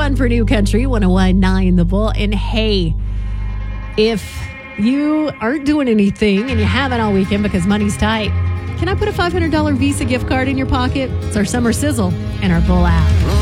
1 for New Country, 101.9 The Bull. And hey, if you aren't doing anything and you haven't all weekend because money's tight, can I put a $500 Visa gift card in your pocket? It's our summer sizzle and our Bull app.